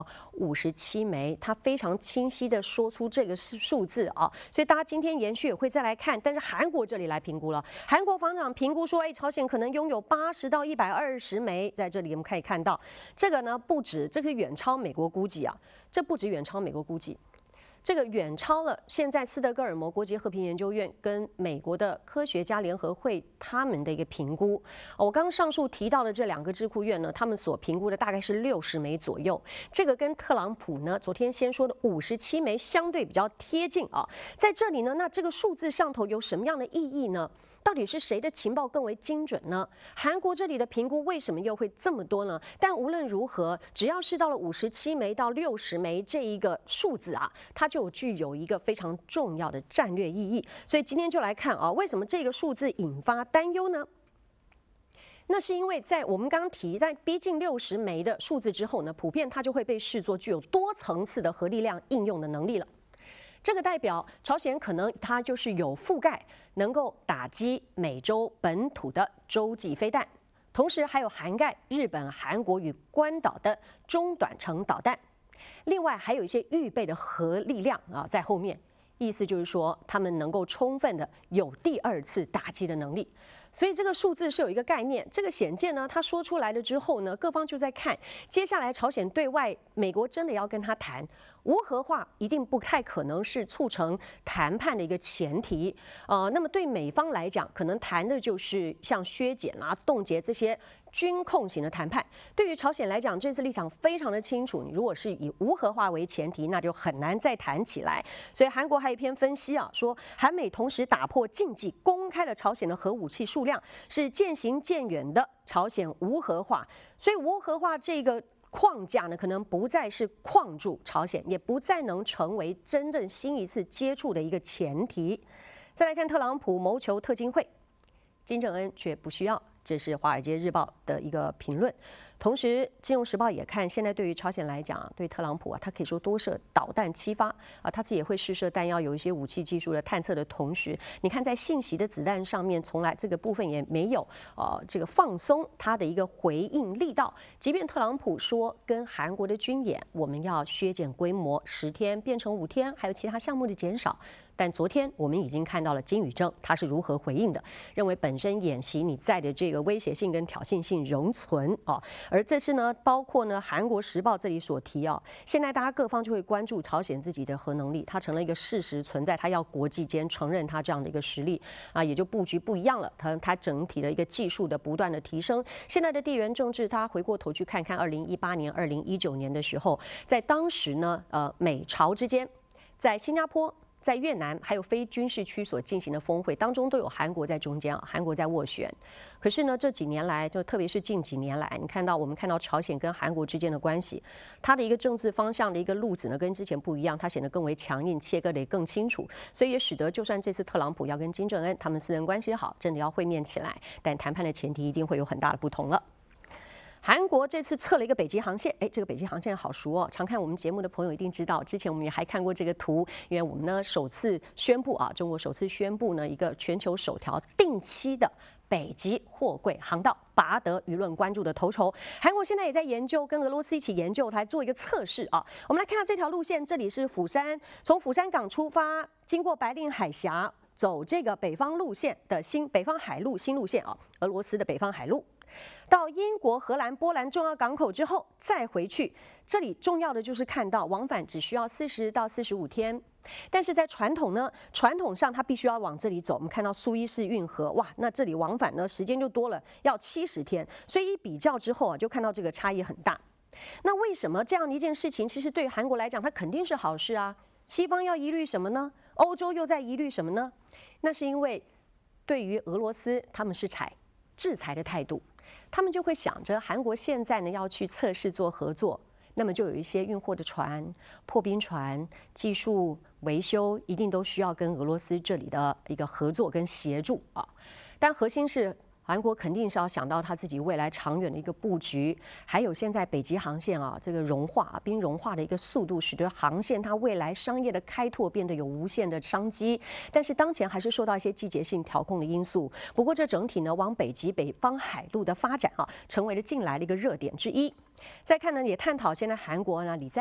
57枚，它非常清晰的说出这个数字啊，所以大家今天延续也会再来看，但是韩国这里来评估了，韩国防长评估说，朝鲜可能拥有80到120枚，在这里我们可以看到，这个呢不止，这个远超美国估计啊，这不止远超美国估计。这个远超了现在斯德哥尔摩国际和平研究院跟美国的科学家联合会他们的一个评估。我刚刚上述提到的这2个智库院呢，他们所评估的大概是60枚左右。这个跟特朗普呢昨天先说的57枚相对比较贴近啊。在这里呢，那这个数字上头有什么样的意义呢？到底是谁的情报更为精准呢？韩国这里的评估为什么又会这么多呢？但无论如何，只要是到了57枚到60枚这一个数字啊，它就具有一个非常重要的战略意义。所以今天就来看啊，为什么这个数字引发担忧呢？那是因为在我们刚刚提在逼近60枚的数字之后呢，普遍它就会被视作具有多层次的核力量应用的能力了。这个代表朝鲜可能它就是有覆盖，能够打击美洲本土的洲际飞弹，同时还有涵盖日本、韩国与关岛的中短程导弹。另外还有一些预备的核力量啊在后面，意思就是说他们能够充分的有第2次打击的能力。所以这个数字是有一个概念，这个显见呢，他说出来了之后呢，各方就在看，接下来朝鲜对外，美国真的要跟他谈无核化，一定不太可能是促成谈判的一个前提。那么对美方来讲，可能谈的就是像削减啊、冻结这些军控型的谈判。对于朝鲜来讲，这次立场非常的清楚，你如果是以无核化为前提，那就很难再谈起来。所以韩国还有一篇分析啊，说韩美同时打破禁忌，公开了朝鲜的核武器数量，是渐行渐远的朝鲜无核化。所以无核化这个框架呢，可能不再是框住朝鲜，也不再能成为真正新一次接触的一个前提。再来看特朗普谋求特金会，金正恩却不需要。这是《华尔街日报》的一个评论。同时，《金融时报》也看，现在对于朝鲜来讲，对特朗普啊，他可以说多射导弹7发啊，他自己也会试射弹药，有一些武器技术的探测的同时，你看在信息的子弹上面，从来这个部分也没有这个放松他的一个回应力道。即便特朗普说跟韩国的军演，我们要削减规模，10天变成5天，还有其他项目的减少。但昨天我们已经看到了金宇正他是如何回应的，认为本身演习你在的这个威胁性跟挑衅性仍存啊，而这次呢，包括呢韩国时报这里所提啊，现在大家各方就会关注朝鲜自己的核能力，它成了一个事实存在，它要国际间承认它这样的一个实力啊，也就布局不一样了，它整体的一个技术的不断的提升。现在的地缘政治，大家回过头去看看2018年、2019年的时候，在当时呢，美朝之间，在新加坡。在越南还有非军事区所进行的峰会当中，都有韩国在中间啊，韩国在斡旋。可是呢，这几年来，就特别是近几年来，我们看到朝鲜跟韩国之间的关系，它的一个政治方向的一个路子呢，跟之前不一样，它显得更为强硬，切割得也更清楚。所以也使得，就算这次特朗普要跟金正恩他们私人关系好，真的要会面起来，但谈判的前提一定会有很大的不同了。韩国这次测了一个北极航线，这个北极航线好熟哦，常看我们节目的朋友一定知道，之前我们也还看过这个图，因为我们呢首次宣布啊，中国首次宣布呢一个全球首条定期的北极货柜航道，拔得舆论关注的头筹。韩国现在也在研究，跟俄罗斯一起研究，来做一个测试啊。我们来看到这条路线，这里是釜山，从釜山港出发，经过白令海峡，走这个北方路线的北方海路新路线啊，俄罗斯的北方海路。到英国、荷兰、波兰重要港口之后，再回去。这里重要的就是看到往返只需要40到45天，但是在传统上它必须要往这里走。我们看到苏伊士运河，哇，那这里往返呢时间就多了，要70天。所以一比较之后啊，就看到这个差异很大。那为什么这样的一件事情，其实对于韩国来讲，它肯定是好事啊？西方要疑虑什么呢？欧洲又在疑虑什么呢？那是因为对于俄罗斯，他们是采制裁的态度。他们就会想着，韩国现在呢要去测试做合作，那么就有一些运货的船、破冰船、技术维修，一定都需要跟俄罗斯这里的一个合作跟协助啊。但核心是韩国肯定是要想到他自己未来长远的一个布局，还有现在北极航线啊，这个融化、冰融化的一个速度，使得航线它未来商业的开拓变得有无限的商机。但是当前还是受到一些季节性调控的因素。不过这整体呢，往北极、北方海路的发展啊，成为了近来的一个热点之一。再看呢，也探讨现在韩国呢，李在